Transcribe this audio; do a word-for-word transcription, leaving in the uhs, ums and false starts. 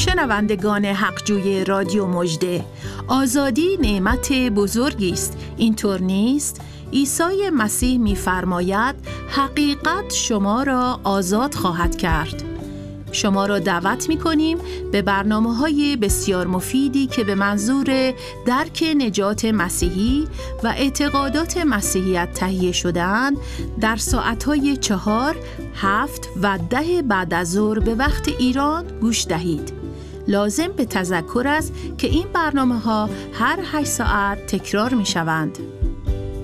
شنوندگان حقجوی رادیو مژده، آزادی نعمت بزرگی است. اینطور نیست؟ عیسی مسیح می‌فرماید حقیقت شما را آزاد خواهد کرد. شما را دعوت می‌کنیم به برنامه‌های بسیار مفیدی که به منظور درک نجات مسیحی و اعتقادات مسیحیت تهیه شده‌اند در ساعت‌های چهار، هفت و ده بعد از ظهر به وقت ایران گوش دهید. لازم به تذکر است که این برنامه‌ها هر هشت ساعت تکرار می‌شوند.